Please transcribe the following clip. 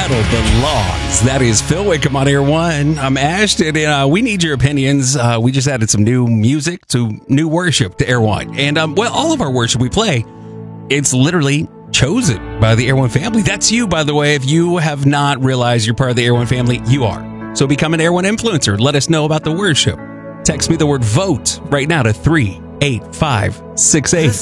settle the laws. That is Phil Wickham on Air One. I'm Ashton, and we need your opinions. We just added some new music to new worship to Air One. And, all of our worship we play, it's literally chosen by the Air One family. That's you, by the way. If you have not realized you're part of the Air One family, you are. So become an Air One influencer. Let us know about the worship. Text me the word VOTE right now to 38568.